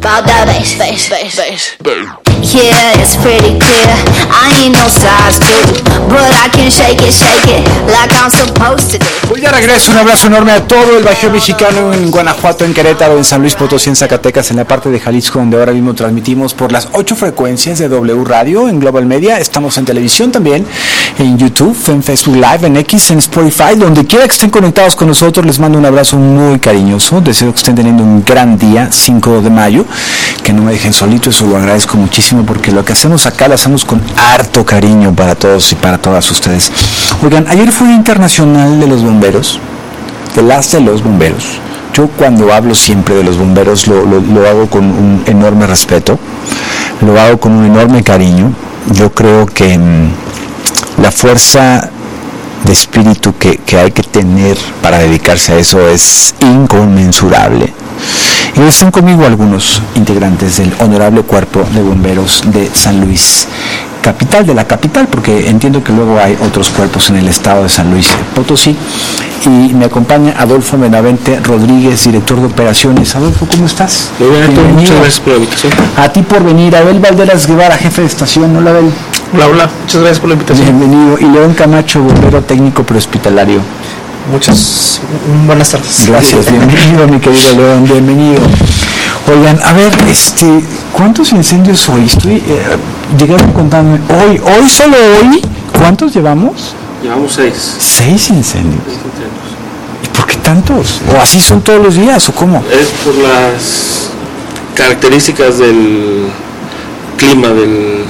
About that bass, bass, bass, bass. Yeah, it's pretty clear. I ain't no size 2, but I can shake it like I'm supposed to do. Pues ya regreso, un abrazo enorme a todo el Bajío mexicano, en Guanajuato, en Querétaro, en San Luis Potosí, en Zacatecas, en la parte de Jalisco, donde ahora mismo transmitimos por las 8 frecuencias de W Radio en Global Media. Estamos en televisión también, en YouTube, en Facebook Live, en X, en Spotify, donde quiera que estén conectados con nosotros. Les mando un abrazo muy cariñoso. Deseo que estén teniendo un gran día, 5 de mayo, que no me dejen solito. Eso lo agradezco muchísimo, porque lo que hacemos acá lo hacemos con harto cariño para todos y para todas ustedes. Oigan, ayer fue el Internacional de los Bomberos, de los bomberos. Yo cuando hablo siempre de los bomberos lo hago con un enorme respeto, lo hago con un enorme cariño. Yo creo que la fuerza de espíritu que hay que tener para dedicarse a eso es inconmensurable. Y hoy están conmigo algunos integrantes del honorable Cuerpo de Bomberos de San Luis, capital de la capital, porque entiendo que luego hay otros cuerpos en el estado de San Luis Potosí. Y me acompaña Adolfo Benavente Rodríguez, director de operaciones. Adolfo, ¿cómo estás? Muy bien, muchas gracias por la invitación. A ti por venir. Abel Valderas Guevara, jefe de estación. Hola, Abel. Hola, muchas gracias por la invitación. Bienvenido. Y León Camacho, bombero técnico prehospitalario. Muchas buenas tardes. Gracias, bienvenido mi querido León, bienvenido. Oigan, a ver, ¿cuántos incendios hoy? Llegaron contando, solo hoy, ¿cuántos llevamos? Llevamos 6. 6 incendios. ¿Y por qué tantos? ¿O así son todos los días o cómo? Es por las características del clima, de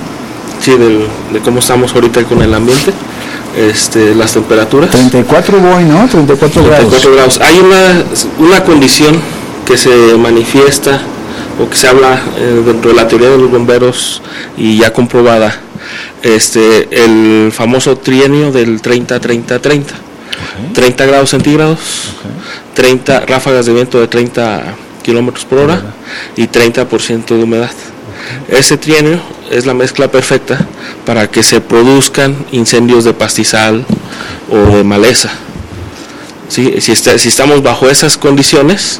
cómo estamos ahorita con el ambiente. Las temperaturas 34 voy, ¿no? 34 grados. Hay una condición que se manifiesta o que se habla dentro de la teoría de los bomberos y ya comprobada, el famoso trienio del 30-30-30. Okay. 30 grados centígrados, okay. 30 ráfagas de viento de 30 kilómetros por hora y 30% de humedad. Okay. Ese trienio es la mezcla perfecta para que se produzcan incendios de pastizal o de maleza. ¿Sí? Si estamos bajo esas condiciones,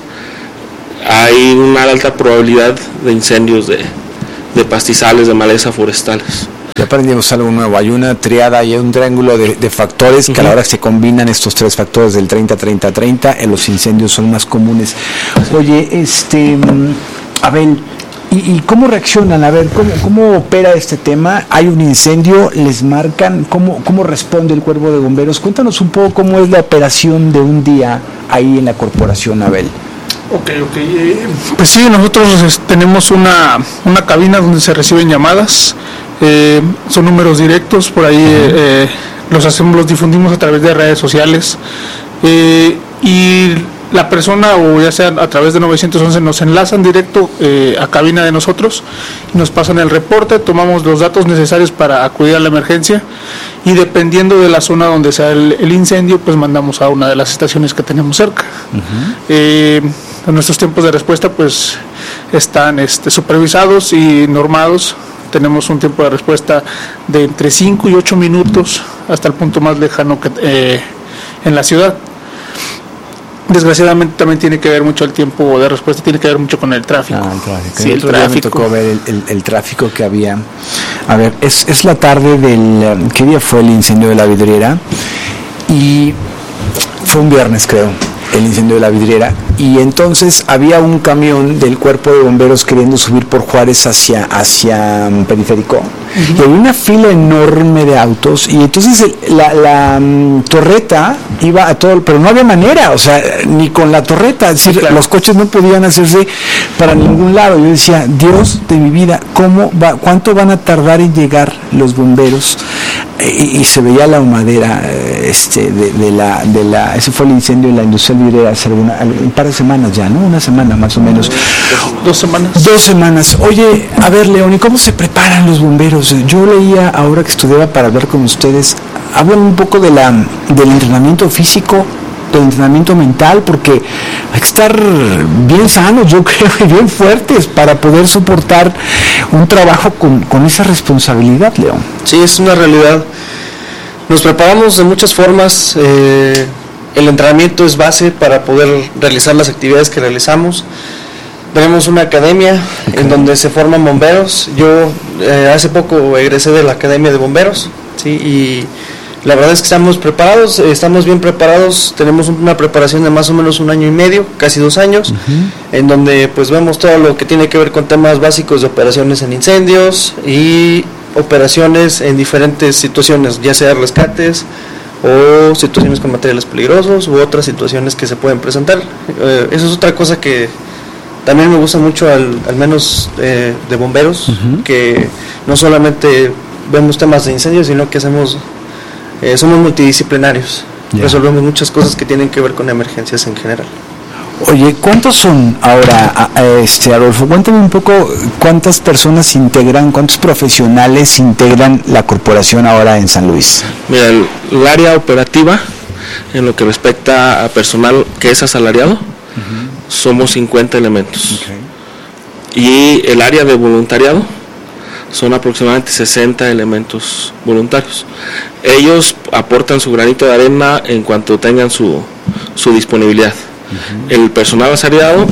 hay una alta probabilidad de incendios de pastizales, de maleza, forestales. Ya aprendimos algo nuevo. Hay una triada y un triángulo de factores que a la hora que se combinan estos 3 factores del 30-30-30, los incendios son más comunes. Oye, Abel, ¿y cómo reaccionan? A ver, ¿cómo opera este tema? ¿Hay un incendio? ¿Les marcan? ¿Cómo responde el Cuerpo de Bomberos? Cuéntanos un poco cómo es la operación de un día ahí en la corporación, Abel. Ok. Pues sí, nosotros tenemos una cabina donde se reciben llamadas. Son números directos, por ahí los difundimos a través de redes sociales. Y la persona, o ya sea a través de 911, nos enlazan directo a cabina de nosotros y nos pasan el reporte, tomamos los datos necesarios para acudir a la emergencia y dependiendo de la zona donde sea el incendio, pues mandamos a una de las estaciones que tenemos cerca. Nuestros tiempos de respuesta pues están supervisados y normados. Tenemos un tiempo de respuesta de entre 5 y 8 minutos hasta el punto más lejano que en la ciudad. Desgraciadamente también tiene que ver mucho el tiempo de respuesta, tiene que ver mucho con el tráfico. Sí, el tráfico. Me tocó ver el tráfico que había. A ver, es la tarde del... ¿Qué día fue el incendio de la vidriera? Y fue un viernes, creo, el incendio de la vidriera. Y entonces había un camión del Cuerpo de Bomberos queriendo subir por Juárez hacia Periférico. Y había una fila enorme de autos y entonces la torreta iba a todo, pero no había manera, o sea, ni con la torreta, es decir, los coches no podían hacerse para ningún lado. Yo decía, Dios de mi vida, ¿cuánto van a tardar en llegar los bomberos? Y se veía la humadera ese fue el incendio de la industria vidriera hace un par de semanas ya, ¿no? Una semana más o menos. 2 semanas. 2 semanas. Oye, a ver, León, ¿y cómo se preparan los bomberos? Yo leía, ahora que estudiaba para hablar con ustedes, hablan un poco del entrenamiento físico, del entrenamiento mental, porque hay que estar bien sanos, yo creo, y bien fuertes para poder soportar un trabajo con esa responsabilidad, León. Sí, es una realidad. Nos preparamos de muchas formas. El entrenamiento es base para poder realizar las actividades que realizamos. Tenemos una academia en donde se forman bomberos. Yo hace poco egresé de la Academia de Bomberos, ¿sí? Y la verdad es que estamos preparados, estamos bien preparados. Tenemos una preparación de más o menos 1 año y medio, casi 2 años, en donde pues vemos todo lo que tiene que ver con temas básicos de operaciones en incendios y operaciones en diferentes situaciones, ya sea rescates o situaciones con materiales peligrosos u otras situaciones que se pueden presentar. Eso es otra cosa que también me gusta mucho, al menos de bomberos, que no solamente vemos temas de incendios, sino que somos multidisciplinarios. Resolvemos muchas cosas que tienen que ver con emergencias en general. Oye, ¿cuántos son ahora, Adolfo? Cuéntame un poco cuántas personas integran, cuántos profesionales integran la corporación ahora en San Luis. Mira, el área operativa, en lo que respecta a personal que es asalariado, somos 50 elementos. Y el área de voluntariado son aproximadamente 60 elementos voluntarios. Ellos aportan su granito de arena en cuanto tengan su disponibilidad. El personal asalariado,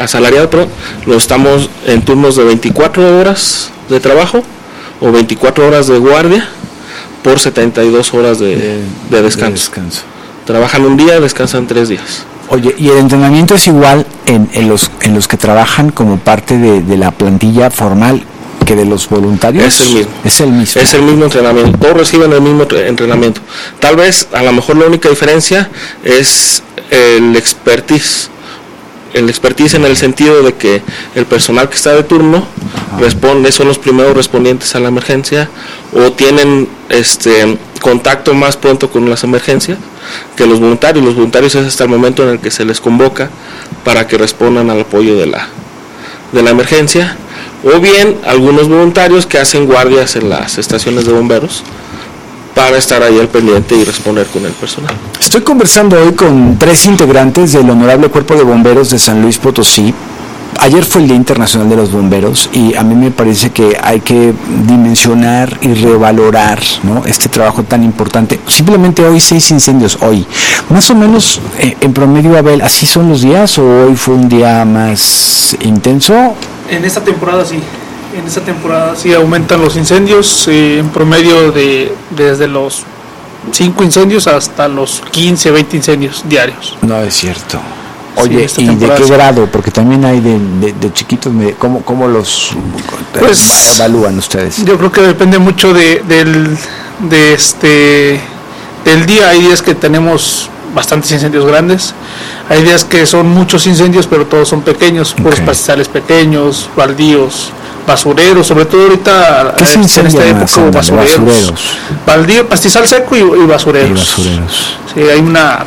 lo estamos en turnos de 24 horas de trabajo o 24 horas de guardia por 72 horas de descanso. Trabajan un día, descansan 3 días. Oye, ¿y el entrenamiento es igual en los que trabajan como parte de la plantilla formal que de los voluntarios? Es el mismo. Es el mismo entrenamiento. Todos reciben el mismo entrenamiento. Tal vez, a lo mejor la única diferencia es el expertise. El expertise en el sentido de que el personal que está de turno son los primeros respondientes a la emergencia o tienen contacto más pronto con las emergencias que los voluntarios. Los voluntarios es hasta el momento en el que se les convoca para que respondan al apoyo de la emergencia, o bien algunos voluntarios que hacen guardias en las estaciones de bomberos para estar ahí al pendiente y responder con el personal. Estoy conversando hoy con 3 integrantes del Honorable Cuerpo de Bomberos de San Luis Potosí. Ayer fue el Día Internacional de los Bomberos y a mí me parece que hay que dimensionar y revalorar, ¿no?, este trabajo tan importante. Simplemente hoy 6 incendios, hoy. Más o menos en promedio, Abel, ¿así son los días o hoy fue un día más intenso? En esta temporada sí aumentan los incendios, en promedio desde los 5 incendios hasta los 15, 20 incendios diarios. No es cierto. Oye, sí, ¿y de qué grado? Porque también hay de chiquitos, ¿cómo los evalúan ustedes? Yo creo que depende mucho del día. Hay días que tenemos bastantes incendios grandes, hay días que son muchos incendios, pero todos son pequeños, puros pastizales pequeños, baldíos, basureros, sobre todo ahorita en esta época, basureros. Baldío, pastizal seco y basureros. Sí, hay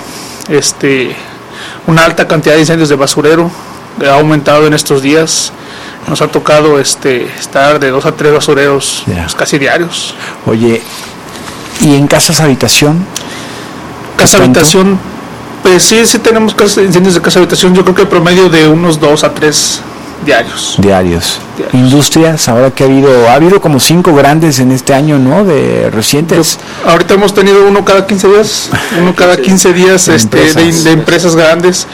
una alta cantidad de incendios de basurero, ha aumentado en estos días. Nos ha tocado estar de 2 a 3 basureros casi diarios. Oye, ¿y en casas habitación? Casa habitación, pues sí tenemos incendios de casa habitación. Yo creo que el promedio de unos 2 a 3 diarios. Industrias, ahora que ha habido como 5 grandes en este año, ¿no?, de recientes. Ahorita hemos tenido uno cada 15 días, de empresas grandes.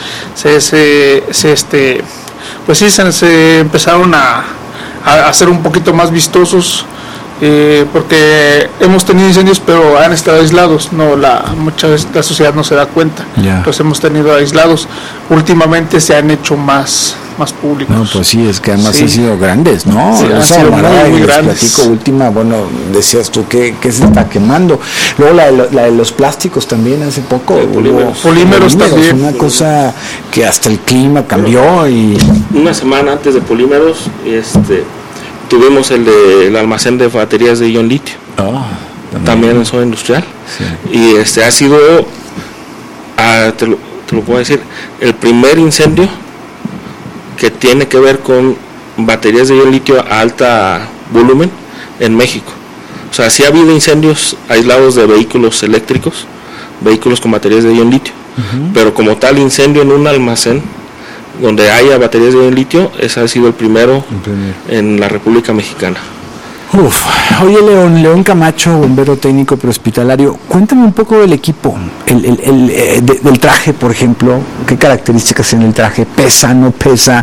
Pues sí, se empezaron a hacer un poquito más vistosos, porque hemos tenido incendios pero han estado aislados, mucha vez la sociedad no se da cuenta, los hemos tenido aislados. Últimamente se han hecho más públicos. No, pues sí, es que además han sido grandes, ¿no? Sí, han sido muy grandes. Última, decías tú que se está quemando. Luego la de los plásticos también hace poco. Polímeros también. Una cosa que hasta el clima cambió y... Una semana antes de polímeros, tuvimos el almacén de baterías de ion litio, también en zona industrial, y ha sido, te lo puedo decir, el primer incendio que tiene que ver con baterías de ion litio a alta volumen en México. O sea, sí ha habido incendios aislados de vehículos eléctricos, vehículos con baterías de ion litio, pero como tal incendio en un almacén donde haya baterías de ion litio, ese ha sido el primero en la República Mexicana. Oye, León Camacho, bombero técnico prehospitalario, cuéntame un poco del equipo, del traje, por ejemplo, qué características tiene el traje, pesa, no pesa,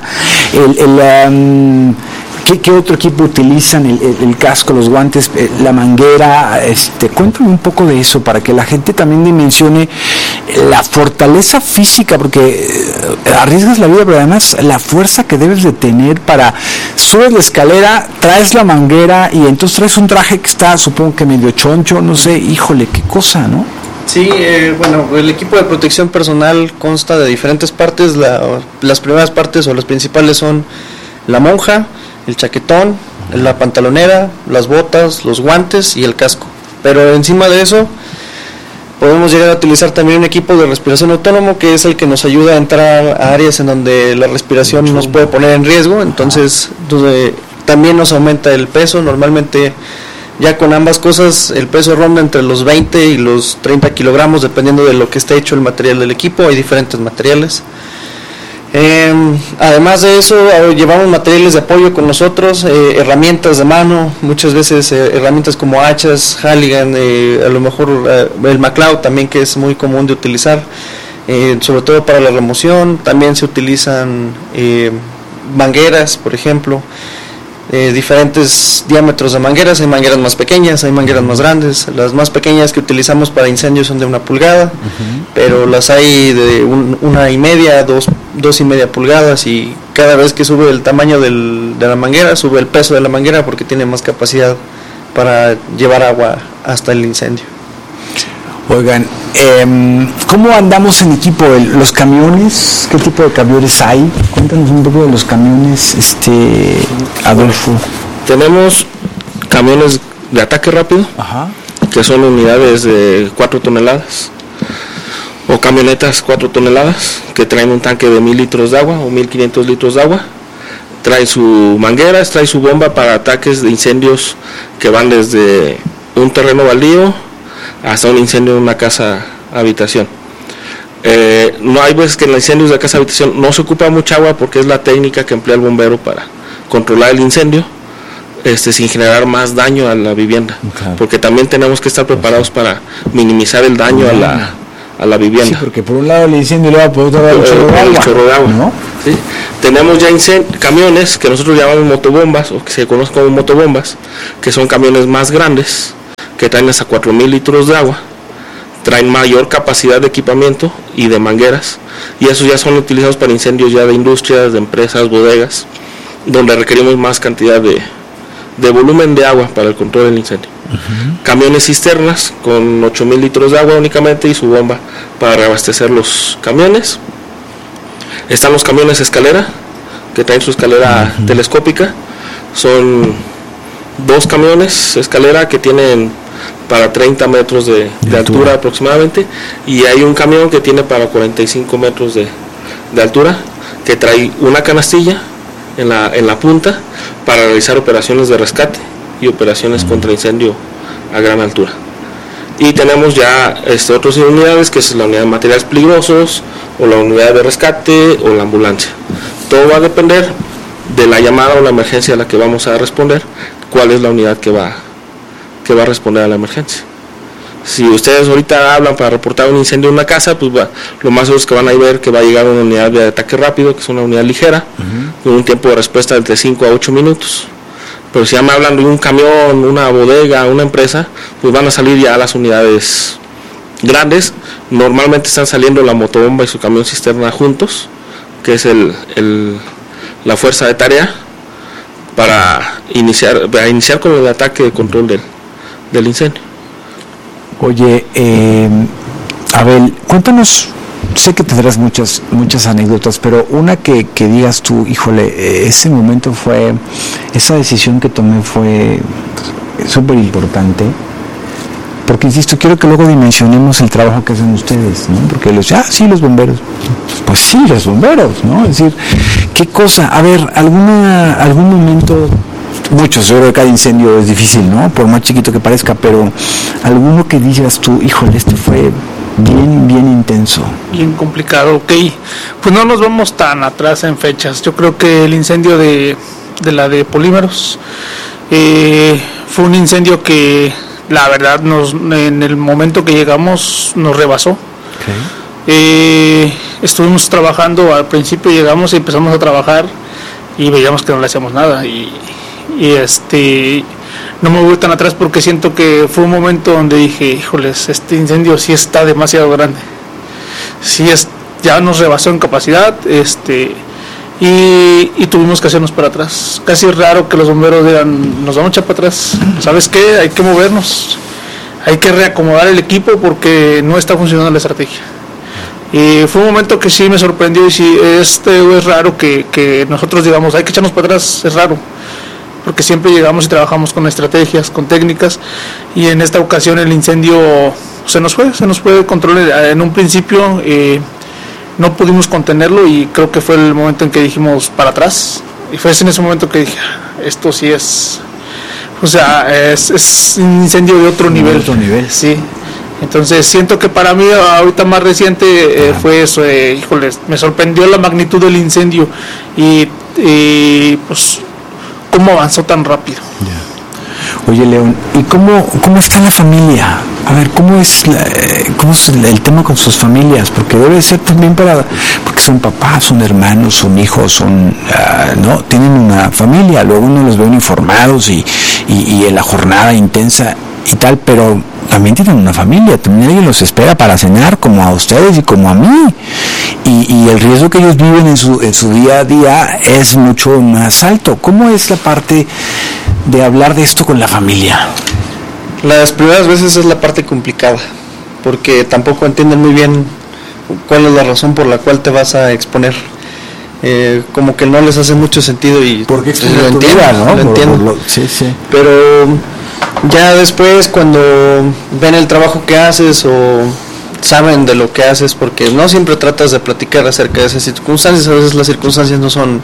¿qué otro equipo utilizan, el casco, los guantes, la manguera? Cuéntame un poco de eso para que la gente también dimensione la fortaleza física, porque arriesgas la vida, pero además la fuerza que debes de tener para subes la escalera, traes la manguera y entonces traes un traje que está, supongo que medio choncho, no sé, híjole, qué cosa, ¿no? Sí, bueno, el equipo de protección personal consta de diferentes partes. Las primeras partes o las principales son la monja, el chaquetón, la pantalonera, las botas, los guantes y el casco. Pero encima de eso podemos llegar a utilizar también un equipo de respiración autónomo, que es el que nos ayuda a entrar a áreas en donde la respiración nos puede poner en riesgo. Entonces también nos aumenta el peso. Normalmente ya con ambas cosas el peso ronda entre los 20 y los 30 kilogramos dependiendo de lo que esté hecho el material del equipo. Hay diferentes materiales. Además de eso, llevamos materiales de apoyo con nosotros, herramientas de mano, muchas veces herramientas como hachas, Halligan, a lo mejor el MacLeod también, que es muy común de utilizar, sobre todo para la remoción. También se utilizan mangueras, por ejemplo, diferentes diámetros de mangueras. Hay mangueras más pequeñas, hay mangueras más grandes. Las más pequeñas que utilizamos para incendios son de 1 pulgada, pero las hay de 1,5, 2,5 pulgadas, y cada vez que sube el tamaño de la manguera, sube el peso de la manguera porque tiene más capacidad para llevar agua hasta el incendio. Oigan, ¿cómo andamos en equipo? ¿Los camiones? ¿Qué tipo de camiones hay? Cuéntanos un poco de los camiones, Adolfo. Tenemos camiones de ataque rápido, que son unidades de 4 toneladas, o camionetas 4 toneladas, que traen un tanque de 1,000 litros de agua o 1,500 litros de agua. Trae su manguera, trae su bomba para ataques de incendios que van desde un terreno baldío hasta un incendio en una casa habitación. No hay veces que en los incendios de casa habitación no se ocupa mucha agua, porque es la técnica que emplea el bombero para controlar el incendio, sin generar más daño a la vivienda, porque también tenemos que estar preparados para minimizar el daño a la vivienda. Sí, porque por un lado el incendio y luego por otro lado el chorro de agua, ¿no? ¿Sí? Tenemos ya camiones que nosotros llamamos motobombas, o que se conocen como motobombas, que son camiones más grandes, que traen hasta 4,000 litros de agua, traen mayor capacidad de equipamiento y de mangueras, y esos ya son utilizados para incendios ya de industrias, de empresas, bodegas, donde requerimos más cantidad de volumen de agua para el control del incendio. Camiones cisternas con 8,000 litros de agua únicamente y su bomba para reabastecer los camiones. Están los camiones escalera, que traen su escalera telescópica. Son 2 camiones escalera que tienen para 30 metros de altura aproximadamente, y hay un camión que tiene para 45 metros de altura, que trae una canastilla en la punta para realizar operaciones de rescate y operaciones contra incendio a gran altura. Y tenemos ya otras unidades, que es la unidad de materiales peligrosos, o la unidad de rescate, o la ambulancia. Todo va a depender de la llamada o la emergencia a la que vamos a responder, cuál es la unidad que va a responder a la emergencia. Si ustedes ahorita hablan para reportar un incendio en una casa, pues lo más seguro es que van a ver que va a llegar una unidad de ataque rápido, que es una unidad ligera, con un tiempo de respuesta de entre 5 a 8 minutos. Pero si ya me hablan de un camión, una bodega, una empresa, pues van a salir ya las unidades grandes. Normalmente están saliendo la motobomba y su camión cisterna juntos, que es la fuerza de tarea, para iniciar con el ataque de control del incendio. Oye, Abel, cuéntanos, sé que tendrás muchas anécdotas, pero una que digas tú, híjole, ese momento esa decisión que tomé fue súper importante, porque insisto, quiero que luego dimensionemos el trabajo que hacen ustedes, ¿no? Porque sí, los bomberos, pues sí, los bomberos, ¿no? Es decir, qué cosa, a ver, algún momento, muchos, yo creo que cada incendio es difícil, ¿no? Por más chiquito que parezca, pero alguno que digas tú, híjole, esto fue bien intenso. Bien complicado, ok. Pues no nos vamos tan atrás en fechas. Yo creo que el incendio de la de polímeros fue un incendio que la verdad en el momento que llegamos nos rebasó. Estuvimos trabajando, al principio llegamos y empezamos a trabajar y veíamos que no le hacíamos nada y no me voy tan atrás porque siento que fue un momento donde dije, híjoles, este incendio sí está demasiado grande, ya nos rebasó en capacidad, y tuvimos que hacernos para atrás. Casi es raro que los bomberos digan, nos vamos a echar para atrás, ¿sabes qué? Hay que movernos, hay que reacomodar el equipo porque no está funcionando la estrategia. Y fue un momento que sí me sorprendió y sí, es raro que nosotros digamos, hay que echarnos para atrás, es raro, porque siempre llegamos y trabajamos con estrategias, con técnicas, y en esta ocasión el incendio se nos fue de control. En un principio no pudimos contenerlo y creo que fue el momento en que dijimos para atrás, y fue en ese momento que dije, esto sí es, es un incendio de otro nivel. Sí. Entonces siento que para mí ahorita más reciente fue eso, híjoles, me sorprendió la magnitud del incendio y pues cómo avanzó tan rápido. Oye, León, ¿y cómo está la familia? A ver, ¿cómo es el tema con sus familias? Porque debe ser también porque son papás, son hermanos, son hijos, ¿no? Tienen una familia, luego uno los ve uniformados y en la jornada intensa y tal, pero también tienen una familia, también alguien los espera para cenar, como a ustedes y como a mí, y el riesgo que ellos viven en su día a día es mucho más alto. ¿Cómo es la parte de hablar de esto con la familia? Las primeras veces es la parte complicada, porque tampoco entienden muy bien cuál es la razón por la cual te vas a exponer. Como que no les hace mucho sentido y porque lo entiendo, ¿no? Lo entiendo. Sí. Pero ya después, cuando ven el trabajo que haces o saben de lo que haces, porque no siempre tratas de platicar acerca de esas circunstancias, a veces las circunstancias no son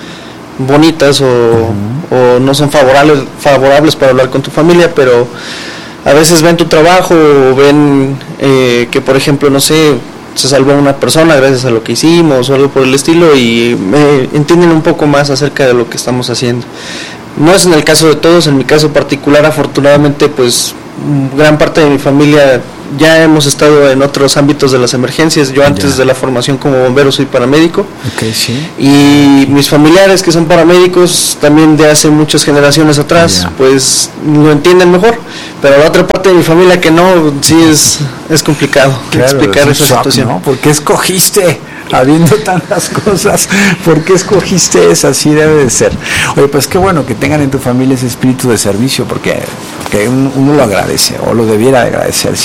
bonitas o no son favorables para hablar con tu familia, pero a veces ven tu trabajo o ven que, por ejemplo, no sé, se salvó una persona gracias a lo que hicimos o algo por el estilo, y entienden un poco más acerca de lo que estamos haciendo. No es en el caso de todos, en mi caso particular, afortunadamente, pues gran parte de mi familia ya hemos estado en otros ámbitos de las emergencias. Yo antes de la formación como bombero soy paramédico. Sí. Y mis familiares que son paramédicos también de hace muchas generaciones atrás, pues lo entienden mejor. Pero la otra parte de mi familia que no, sí es complicado explicar esa situación. ¿No? ¿Por qué escogiste? Habiendo tantas cosas, ¿por qué escogiste esa? Así debe de ser. Oye, pues qué bueno que tengan en tu familia ese espíritu de servicio, porque uno lo agradece, o lo debiera agradecer